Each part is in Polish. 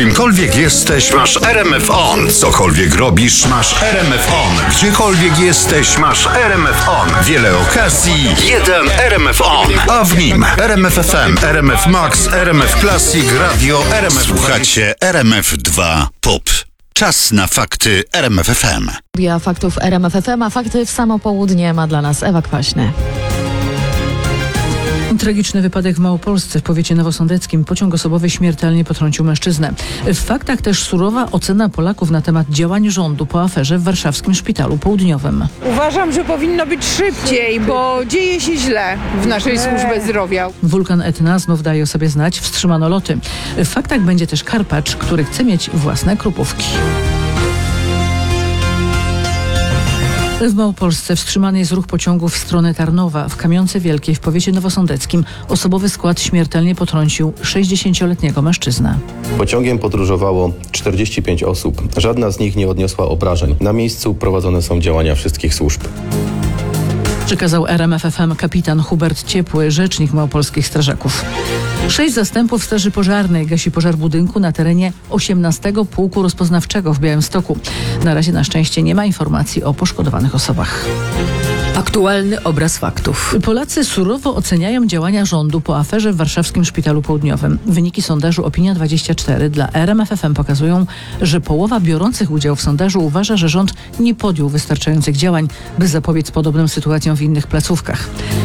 Kimkolwiek jesteś, masz RMF On. Cokolwiek robisz, masz RMF On. Gdziekolwiek jesteś, masz RMF On. Wiele okazji, jeden RMF On. A w nim RMF FM, RMF Max, RMF Classic, Radio, RMF. Słuchacie RMF2 Pop. Czas na fakty RMF FM. Ja faktów RMF FM, a fakty w samo południe ma dla nas Ewa Kwaśny. Tragiczny wypadek w Małopolsce w powiecie nowosądeckim. Pociąg osobowy śmiertelnie potrącił mężczyznę. W faktach też surowa ocena Polaków na temat działań rządu po aferze w warszawskim Szpitalu Południowym. Uważam, że powinno być szybciej, bo dzieje się źle w naszej służbie zdrowia. Wulkan Etna znów daje o sobie znać. Wstrzymano loty. W faktach będzie też Karpacz, który chce mieć własne krupówki. W Małopolsce wstrzymany jest ruch pociągów w stronę Tarnowa. W Kamionce Wielkiej w powiecie nowosądeckim osobowy skład śmiertelnie potrącił 60-letniego mężczyznę. Pociągiem podróżowało 45 osób. Żadna z nich nie odniosła obrażeń. Na miejscu prowadzone są działania wszystkich służb. Przekazał RMF FM kapitan Hubert Ciepły, rzecznik małopolskich strażaków. 6 zastępów straży pożarnej gasi pożar budynku na terenie 18 Pułku Rozpoznawczego w Białymstoku. Na razie na szczęście nie ma informacji o poszkodowanych osobach. Aktualny obraz faktów. Polacy surowo oceniają działania rządu po aferze w warszawskim Szpitalu Południowym. Wyniki sondażu Opinia24 dla RMF FM pokazują, że połowa biorących udział w sondażu uważa, że rząd nie podjął wystarczających działań, by zapobiec podobnym sytuacjom w innych placówkach.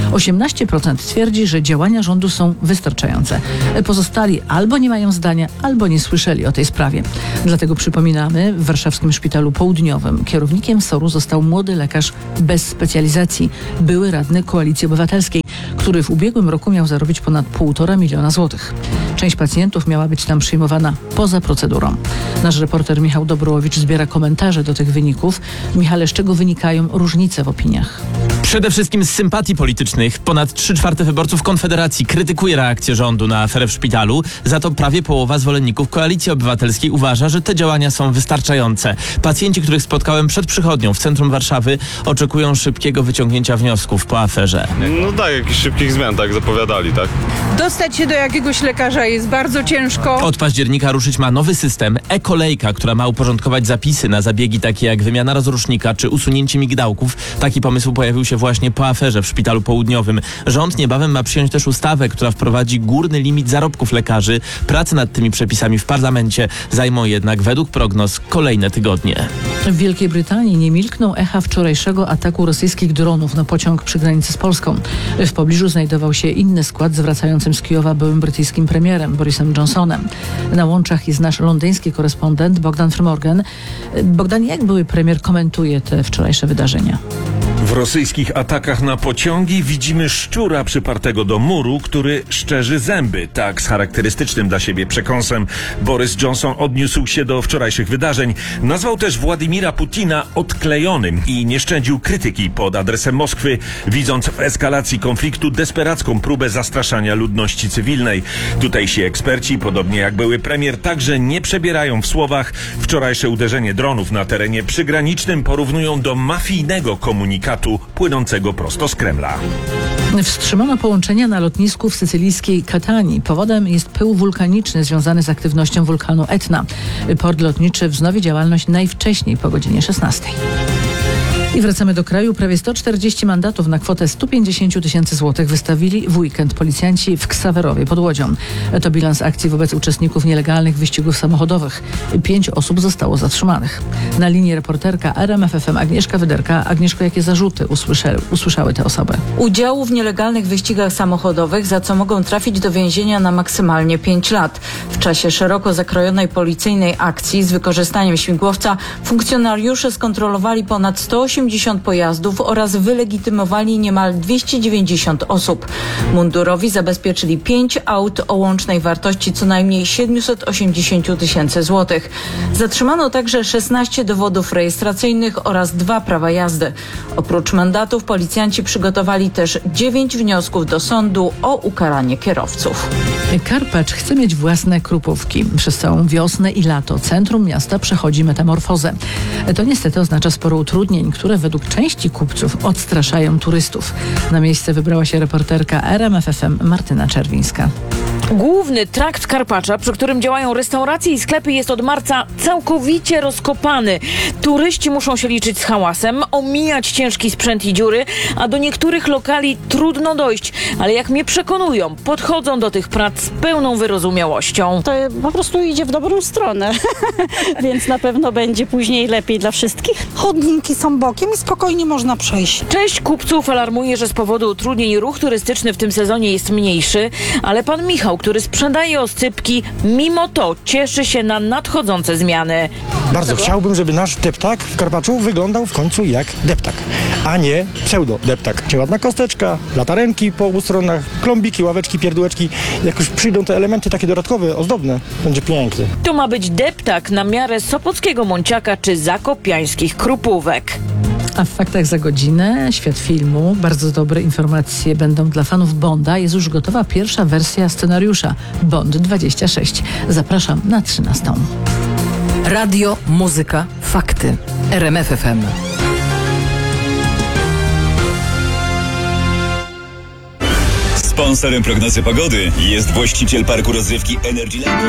18% twierdzi, że działania rządu są wystarczające. Pozostali albo nie mają zdania, albo nie słyszeli o tej sprawie. Dlatego przypominamy, w warszawskim Szpitalu Południowym kierownikiem SOR-u został młody lekarz bez specjalizacji, były radny Koalicji Obywatelskiej, który w ubiegłym roku miał zarobić ponad 1,5 miliona złotych. Część pacjentów miała być tam przyjmowana poza procedurą. Nasz reporter Michał Dobrołowicz zbiera komentarze do tych wyników. Michale, z czego wynikają różnice w opiniach? Przede wszystkim z sympatii politycznych. Ponad 3/4 wyborców Konfederacji krytykuje reakcję rządu na aferę w szpitalu. Za to prawie połowa zwolenników Koalicji Obywatelskiej uważa, że te działania są wystarczające. Pacjenci, których spotkałem przed przychodnią w centrum Warszawy, oczekują szybkiego wyciągnięcia wniosków po aferze. No tak, jakichś szybkich zmian, tak zapowiadali, tak? Dostać się do jakiegoś lekarza jest bardzo ciężko. Od października ruszyć ma nowy system e-kolejka, która ma uporządkować zapisy na zabiegi takie jak wymiana rozrusznika czy usunięcie migdałków. Taki pomysł pojawił się właśnie po aferze w Szpitalu Południowym. Rząd niebawem ma przyjąć też ustawę, która wprowadzi górny limit zarobków lekarzy. Prace nad tymi przepisami w parlamencie zajmą jednak według prognoz kolejne tygodnie. W Wielkiej Brytanii nie milkną echa wczorajszego ataku rosyjskich dronów na pociąg przy granicy z Polską. W pobliżu znajdował się inny skład z wracającym z Kijowa byłym brytyjskim premierem Borisem Johnsonem. Na łączach jest nasz londyński korespondent Bogdan Frymorgan. Bogdan, jak były premier komentuje te wczorajsze wydarzenia? W rosyjskich atakach na pociągi widzimy szczura przypartego do muru, który szczerzy zęby. Tak z charakterystycznym dla siebie przekąsem Boris Johnson odniósł się do wczorajszych wydarzeń. Nazwał też Władimira Putina odklejonym i nie szczędził krytyki pod adresem Moskwy, widząc w eskalacji konfliktu desperacką próbę zastraszania ludności cywilnej. Tutejsi eksperci, podobnie jak były premier, także nie przebierają w słowach. Wczorajsze uderzenie dronów na terenie przygranicznym porównują do mafijnego komunikatu płynącego prosto z Kremla. Wstrzymano połączenia na lotnisku w sycylijskiej Katanii. Powodem jest pył wulkaniczny związany z aktywnością wulkanu Etna. Port lotniczy wznowi działalność najwcześniej po godzinie 16. I wracamy do kraju. Prawie 140 mandatów na kwotę 150 tysięcy złotych wystawili w weekend policjanci w Ksawerowie pod Łodzią. To bilans akcji wobec uczestników nielegalnych wyścigów samochodowych. 5 osób zostało zatrzymanych. Na linii reporterka RMF FM Agnieszka Wyderka. Agnieszko, jakie zarzuty usłyszały te osoby? Udziału w nielegalnych wyścigach samochodowych, za co mogą trafić do więzienia na maksymalnie 5 lat. W czasie szeroko zakrojonej policyjnej akcji z wykorzystaniem śmigłowca funkcjonariusze skontrolowali ponad 180 pojazdów oraz wylegitymowali niemal 290 osób. Mundurowi zabezpieczyli 5 aut o łącznej wartości co najmniej 780 tysięcy złotych. Zatrzymano także 16 dowodów rejestracyjnych oraz 2 prawa jazdy. Oprócz mandatów policjanci przygotowali też 9 wniosków do sądu o ukaranie kierowców. Karpacz chce mieć własne krupówki. Przez całą wiosnę i lato centrum miasta przechodzi metamorfozę. To niestety oznacza sporo utrudnień, które według części kupców odstraszają turystów. Na miejsce wybrała się reporterka RMF FM Martyna Czerwińska. Główny trakt Karpacza, przy którym działają restauracje i sklepy, jest od marca całkowicie rozkopany. Turyści muszą się liczyć z hałasem, omijać ciężki sprzęt i dziury, a do niektórych lokali trudno dojść. Ale jak mnie przekonują, podchodzą do tych prac z pełną wyrozumiałością. To po prostu idzie w dobrą stronę, więc na pewno będzie później lepiej dla wszystkich. Chodniki są bokiem i spokojnie można przejść. Część kupców alarmuje, że z powodu utrudnień ruch turystyczny w tym sezonie jest mniejszy, ale pan Michał, który sprzedaje oscypki, mimo to cieszy się na nadchodzące zmiany. Bardzo chciałbym, żeby nasz deptak w Karpaczu wyglądał w końcu jak deptak, a nie pseudo-deptak. Ładna kosteczka, latarenki po obu stronach, klombiki, ławeczki, pierdółeczki. Jak już przyjdą te elementy takie dodatkowe, ozdobne, będzie piękny. To ma być deptak na miarę sopockiego Monciaka czy zakopiańskich Krupówek. A w faktach za godzinę świat filmu. Bardzo dobre informacje będą dla fanów Bonda. Jest już gotowa pierwsza wersja scenariusza Bond 26. Zapraszam na 13. Radio, muzyka, fakty. RMF FM. Sponsorem prognozy pogody jest właściciel parku rozrywki Energyland.